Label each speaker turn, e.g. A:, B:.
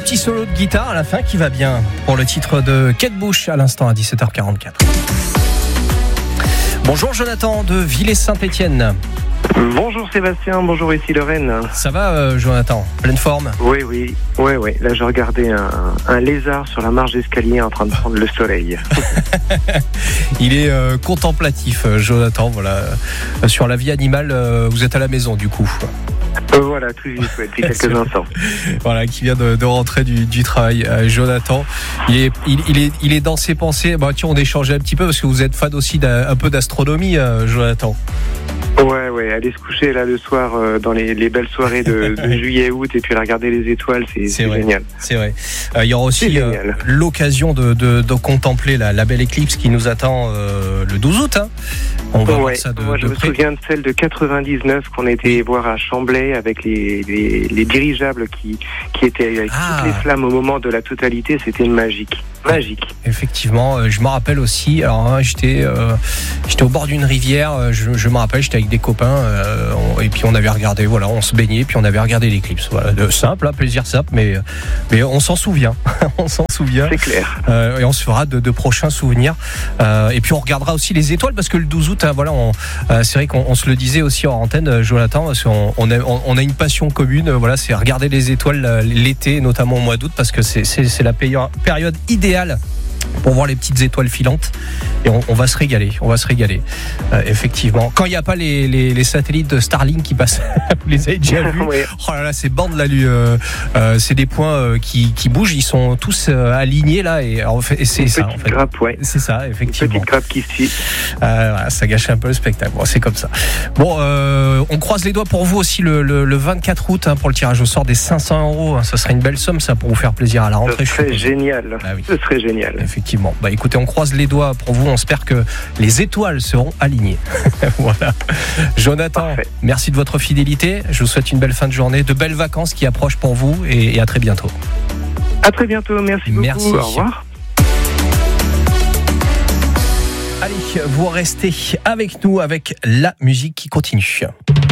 A: petit solo de guitare à la fin qui va bien pour le titre de Kate Bush à l'instant à 17h44. Bonjour Jonathan de Villers-Saint-Étienne.
B: Bonjour Sébastien, bonjour ici Lorraine.
A: Ça va Jonathan? Pleine forme?
B: Oui. Là je regardais un lézard sur la marche d'escalier en train de prendre le soleil.
A: Il est contemplatif Jonathan, voilà. Sur la vie animale, vous êtes à la maison du coup.
B: Voilà, tout juste, depuis quelques instants.
A: Voilà, qui vient de rentrer du travail. Jonathan, il est dans ses pensées. Bah, tiens, on échangeait un petit peu parce que vous êtes fan aussi un peu d'astronomie, Jonathan.
B: Ouais, aller se coucher là le soir dans les belles soirées de juillet-août et puis aller regarder les étoiles, c'est
A: vrai,
B: génial.
A: C'est vrai. Il y aura aussi l'occasion de contempler la belle éclipse qui nous attend le 12 août. Hein. On va voir ça
B: moi je me souviens de celle de 99 qu'on était voir à Chamblay avec les dirigeables qui étaient avec toutes les flammes au moment de la totalité. C'était magique.
A: Effectivement, je me rappelle aussi. Alors j'étais au bord d'une rivière. Je me rappelle, j'étais avec des copains et puis on avait regardé. Voilà, on se baignait puis on avait regardé l'éclipse. Voilà, simple, plaisir simple, mais on s'en souvient. On s'en souvient.
B: C'est clair.
A: Et on se fera de prochains souvenirs. Et puis on regardera aussi les étoiles parce que le 12 août, voilà, c'est vrai qu'on se le disait aussi en antenne, Jonathan, parce qu'on a une passion commune. Voilà, c'est regarder les étoiles l'été, notamment au mois d'août, parce que c'est la période idéale pour voir les petites étoiles filantes et on va se régaler, effectivement. Quand il n'y a pas les satellites de Starlink qui passent, vous les avez déjà vus?
B: Oui.
A: Oh là là, ces bandes là, c'est des points qui bougent, ils sont tous alignés là et c'est ça en fait.
B: Grappe,
A: c'est ça, effectivement.
B: Une petite grappe qui suit.
A: Voilà, ça gâche un peu le spectacle. Bon, c'est comme ça. Bon, on croise les doigts pour vous aussi le 24 août pour le tirage au sort des 500 €. Ça serait une belle somme ça pour vous faire plaisir à la rentrée.
B: Ce serait génial.
A: Ah oui.
B: Ce serait génial.
A: Effectivement. Bah écoutez, on croise les doigts pour vous. On espère que les étoiles seront alignées. Voilà. Jonathan,
B: parfait.
A: Merci de votre fidélité. Je vous souhaite une belle fin de journée, de belles vacances qui approchent pour vous et à très bientôt.
B: À très bientôt. Merci beaucoup.
A: Merci.
B: Au revoir.
A: Allez, vous restez avec nous avec la musique qui continue.